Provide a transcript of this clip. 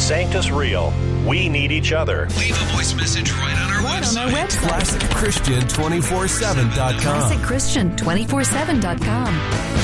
Sanctus Real. We need each other. Leave a voice message right on our website. ClassicChristian247.com. ClassicChristian247.com.